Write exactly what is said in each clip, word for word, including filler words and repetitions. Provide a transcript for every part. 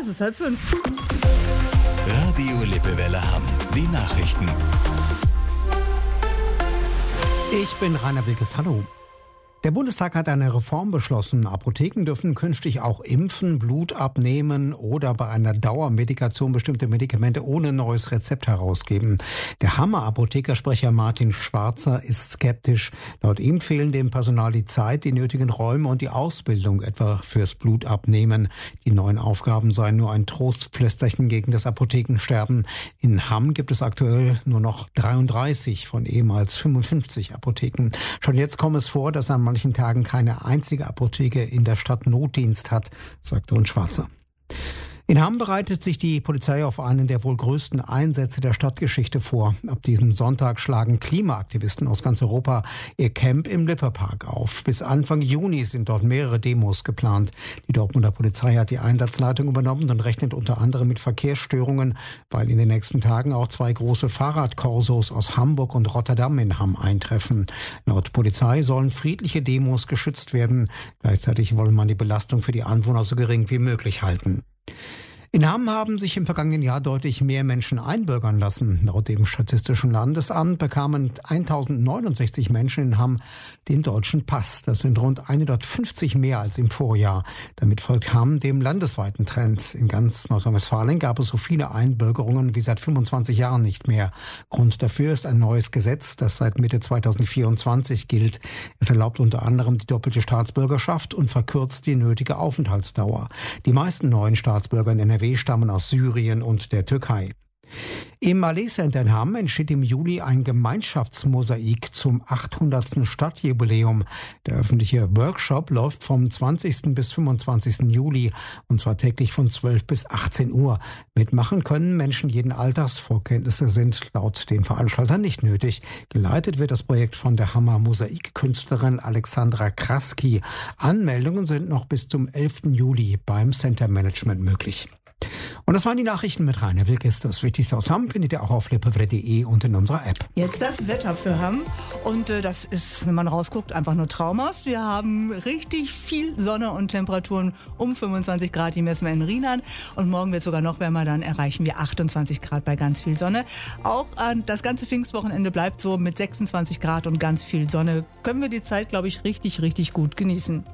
Es ist halb fünf. Radio Lippewelle Hamm. Die Nachrichten. Ich bin Rainer Wilkes. Hallo. Der Bundestag hat eine Reform beschlossen. Apotheken dürfen künftig auch impfen, Blut abnehmen oder bei einer Dauermedikation bestimmte Medikamente ohne neues Rezept herausgeben. Der Hammer-Apothekersprecher Martin Schwarzer ist skeptisch. Laut ihm fehlen dem Personal die Zeit, die nötigen Räume und die Ausbildung etwa fürs Blutabnehmen. Die neuen Aufgaben seien nur ein Trostpflästerchen gegen das Apothekensterben. In Hamm gibt es aktuell nur noch dreiunddreißig von ehemals fünfundfünfzig Apotheken. Schon jetzt kommt es vor, dass an manchen Tagen keine einzige Apotheke in der Stadt Notdienst hat, sagte uns Schwarzer. In Hamm bereitet sich die Polizei auf einen der wohl größten Einsätze der Stadtgeschichte vor. Ab diesem Sonntag schlagen Klimaaktivisten aus ganz Europa ihr Camp im Lippepark auf. Bis Anfang Juni sind dort mehrere Demos geplant. Die Dortmunder Polizei hat die Einsatzleitung übernommen und rechnet unter anderem mit Verkehrsstörungen, weil in den nächsten Tagen auch zwei große Fahrradkorsos aus Hamburg und Rotterdam in Hamm eintreffen. Laut Polizei sollen friedliche Demos geschützt werden. Gleichzeitig wolle man die Belastung für die Anwohner so gering wie möglich halten. In Hamm haben sich im vergangenen Jahr deutlich mehr Menschen einbürgern lassen. Laut dem Statistischen Landesamt bekamen eintausendneunundsechzig Menschen in Hamm den deutschen Pass. Das sind rund hundertfünfzig mehr als im Vorjahr. Damit folgt Hamm dem landesweiten Trend. In ganz Nordrhein-Westfalen gab es so viele Einbürgerungen wie seit fünfundzwanzig Jahren nicht mehr. Grund dafür ist ein neues Gesetz, das seit Mitte zweitausendvierundzwanzig gilt. Es erlaubt unter anderem die doppelte Staatsbürgerschaft und verkürzt die nötige Aufenthaltsdauer. Die meisten neuen Staatsbürger in N R W stammen aus Syrien und der Türkei. Im Malé Center in Hamm entsteht im Juli ein Gemeinschaftsmosaik zum achthundertsten Stadtjubiläum. Der öffentliche Workshop läuft vom zwanzigsten bis fünfundzwanzigsten Juli und zwar täglich von zwölf bis achtzehn Uhr. Mitmachen können Menschen jeden Alters. Vorkenntnisse sind laut den Veranstaltern nicht nötig. Geleitet wird das Projekt von der Hammer Mosaikkünstlerin Alexandra Kraski. Anmeldungen sind noch bis zum elften Juli beim Center Management möglich. Und das waren die Nachrichten mit Rainer Wilkes. Das Wichtigste aus Hamm findet ihr auch auf lippewelle punkt de und in unserer App. Jetzt das Wetter für Hamm. Und äh, das ist, wenn man rausguckt, einfach nur traumhaft. Wir haben richtig viel Sonne und Temperaturen um fünfundzwanzig Grad. Die messen wir in Rheinland. Und morgen wird es sogar noch wärmer. Dann erreichen wir achtundzwanzig Grad bei ganz viel Sonne. Auch äh, das ganze Pfingstwochenende bleibt so mit sechsundzwanzig Grad und ganz viel Sonne. Können wir die Zeit, glaube ich, richtig, richtig gut genießen.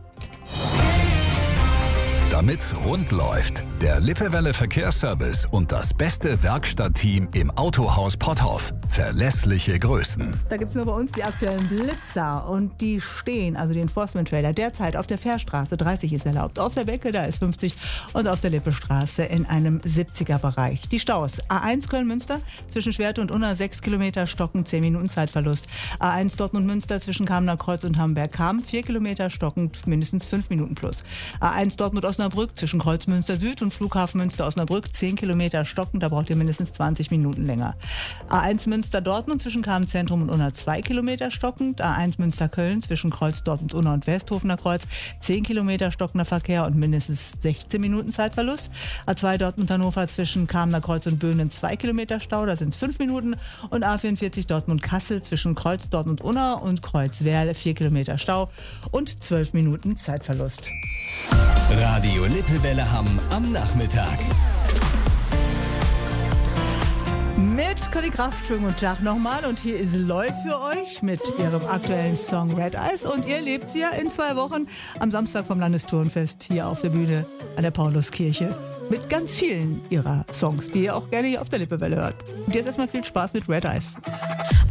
Damit's rund läuft, der Lippewelle Verkehrsservice und das beste Werkstattteam im Autohaus Potthoff. Verlässliche Größen. Da gibt es nur bei uns die aktuellen Blitzer und die stehen, also die Enforcement-Trailer, derzeit auf der Fährstraße, dreißig ist erlaubt, auf der Becke, da ist fünfzig und auf der Lippestraße in einem siebziger-Bereich. Die Staus, A eins Köln-Münster zwischen Schwerte und Unna sechs Kilometer stocken, zehn Minuten Zeitverlust. A eins Dortmund-Münster zwischen Kamener Kreuz und Hamburg-Kamm, vier Kilometer stockend, mindestens fünf Minuten plus. A eins Dortmund-Osnabrück zwischen Kreuzmünster Süd und Flughafen Münster-Osnabrück, zehn Kilometer stockend, da braucht ihr mindestens zwanzig Minuten länger. A eins Münster-Dortmund zwischen Kamen-Zentrum und Unna zwei Kilometer stockend. A eins Münster-Köln zwischen Kreuz Dortmund, Unna und Westhofener Kreuz zehn Kilometer stockender Verkehr und mindestens sechzehn Minuten Zeitverlust. A zwei Dortmund-Hannover zwischen Kamener Kreuz und Böhnen zwei Kilometer Stau, da sind es fünf Minuten. Und A vierundvierzig Dortmund-Kassel zwischen Kreuz Dortmund-Unna und Kreuz-Werl vier Kilometer Stau und zwölf Minuten Zeitverlust. Radio Lippewelle Hamm am Nachmittag. Mit Conny Kraft, schönen guten Tag nochmal. Und hier ist Loi für euch mit ihrem aktuellen Song Red Eyes. Und ihr lebt sie ja in zwei Wochen am Samstag vom Landesturnfest hier auf der Bühne an der Pauluskirche. Mit ganz vielen ihrer Songs, die ihr auch gerne hier auf der Lippewelle hört. Und jetzt erstmal viel Spaß mit Red Eyes.